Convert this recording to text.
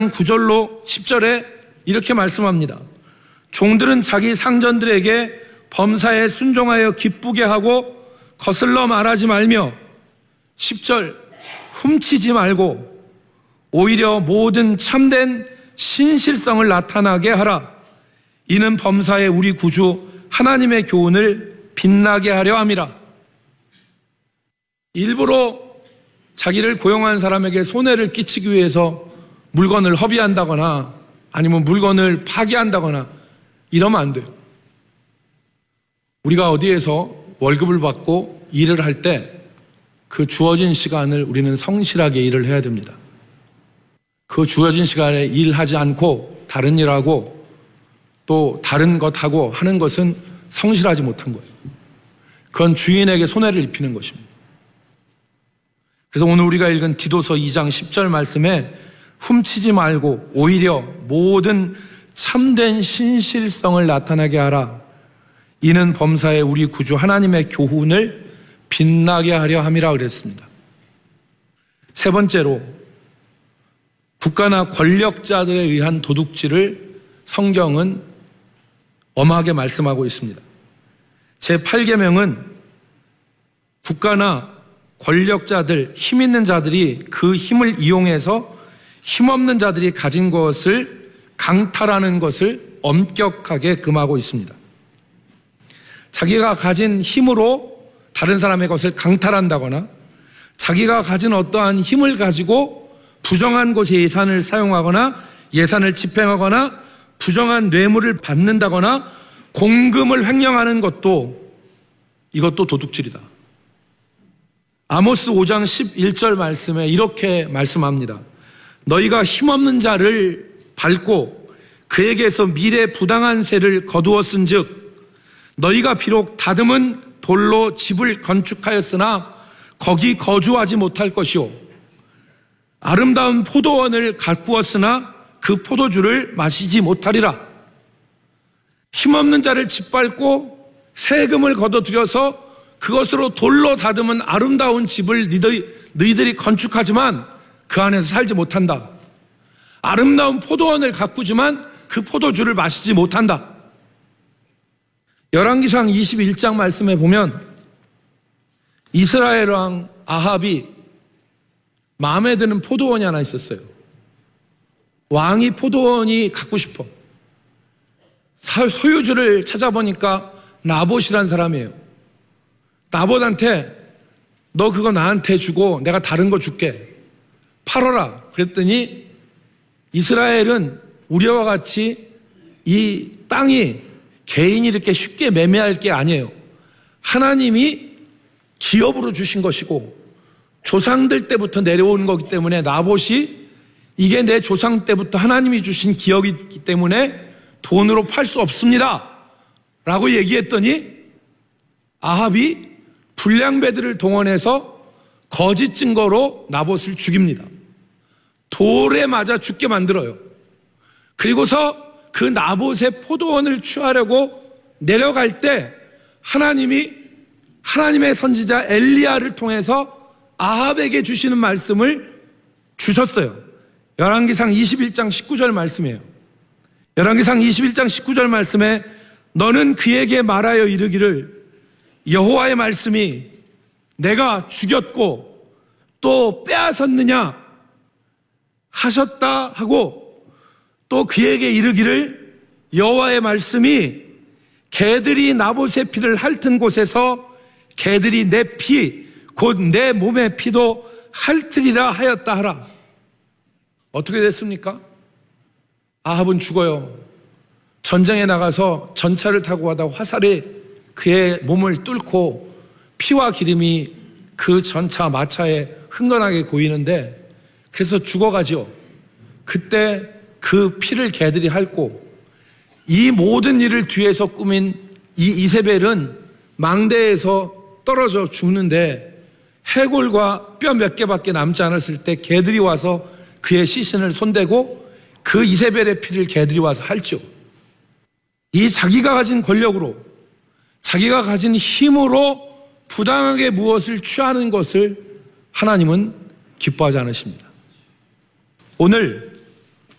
9절로 10절에 이렇게 말씀합니다. 종들은 자기 상전들에게 범사에 순종하여 기쁘게 하고 거슬러 말하지 말며 10절 훔치지 말고 오히려 모든 참된 신실성을 나타나게 하라. 이는 범사에 우리 구주 하나님의 교훈을 빛나게 하려 함이라. 일부러 자기를 고용한 사람에게 손해를 끼치기 위해서 물건을 허비한다거나 아니면 물건을 파기한다거나 이러면 안 돼요. 우리가 어디에서 월급을 받고 일을 할 때 그 주어진 시간을 우리는 성실하게 일을 해야 됩니다. 그 주어진 시간에 일하지 않고 다른 일하고 또 다른 것하고 하는 것은 성실하지 못한 거예요. 그건 주인에게 손해를 입히는 것입니다. 그래서 오늘 우리가 읽은 디도서 2장 10절 말씀에 훔치지 말고 오히려 모든 참된 신실성을 나타나게 하라. 이는 범사에 우리 구주 하나님의 교훈을 빛나게 하려 함이라 그랬습니다. 세 번째로 국가나 권력자들에 의한 도둑질을 성경은 엄하게 말씀하고 있습니다. 제8계명은 국가나 권력자들, 힘 있는 자들이 그 힘을 이용해서 힘없는 자들이 가진 것을 강탈하는 것을 엄격하게 금하고 있습니다. 자기가 가진 힘으로 다른 사람의 것을 강탈한다거나 자기가 가진 어떠한 힘을 가지고 부정한 곳에 예산을 사용하거나 예산을 집행하거나 부정한 뇌물을 받는다거나 공금을 횡령하는 것도 이것도 도둑질이다. 아모스 5장 11절 말씀에 이렇게 말씀합니다. 너희가 힘없는 자를 밟고 그에게서 미래 부당한 세를 거두었은 즉 너희가 비록 다듬은 돌로 집을 건축하였으나 거기 거주하지 못할 것이요 아름다운 포도원을 가꾸었으나 그 포도주를 마시지 못하리라. 힘없는 자를 짓밟고 세금을 거둬들여서 그것으로 돌로 다듬은 아름다운 집을 너희들이 건축하지만 그 안에서 살지 못한다. 아름다운 포도원을 가꾸지만 그 포도주를 마시지 못한다. 열왕기상 21장 말씀에 보면 이스라엘 왕 아합이 마음에 드는 포도원이 하나 있었어요. 왕이 포도원이 갖고 싶어. 소유주를 찾아보니까 나봇이라는 사람이에요. 나봇한테 너 그거 나한테 주고 내가 다른 거 줄게. 팔아라. 그랬더니 이스라엘은 우리와 같이 이 땅이 개인이 이렇게 쉽게 매매할 게 아니에요. 하나님이 기업으로 주신 것이고 조상들 때부터 내려온 거기 때문에 나봇이 이게 내 조상 때부터 하나님이 주신 기업이기 때문에 돈으로 팔 수 없습니다 라고 얘기했더니 아합이 불량배들을 동원해서 거짓 증거로 나봇을 죽입니다. 돌에 맞아 죽게 만들어요. 그리고서 그 나봇의 포도원을 취하려고 내려갈 때 하나님의 선지자 엘리야를 통해서 아합에게 주시는 말씀을 주셨어요. 열왕기상 21장 19절 말씀이에요. 열왕기상 21장 19절 말씀에 너는 그에게 말하여 이르기를 여호와의 말씀이 내가 죽였고 또 빼앗았느냐 하셨다 하고 또 그에게 이르기를 여호와의 말씀이 개들이 나봇의 피를 핥은 곳에서 개들이 내 피 곧 내 몸의 피도 핥으리라 하였다 하라. 어떻게 됐습니까? 아합은 죽어요. 전쟁에 나가서 전차를 타고 가다 화살이 그의 몸을 뚫고 피와 기름이 그 전차 마차에 흥건하게 고이는데 그래서 죽어가죠. 그때 그 피를 개들이 핥고 이 모든 일을 뒤에서 꾸민 이 이세벨은 망대에서 떨어져 죽는데 해골과 뼈 몇 개밖에 남지 않았을 때 개들이 와서 그의 시신을 손대고 그 이세벨의 피를 개들이 와서 핥죠. 이 자기가 가진 권력으로 자기가 가진 힘으로 부당하게 무엇을 취하는 것을 하나님은 기뻐하지 않으십니다. 오늘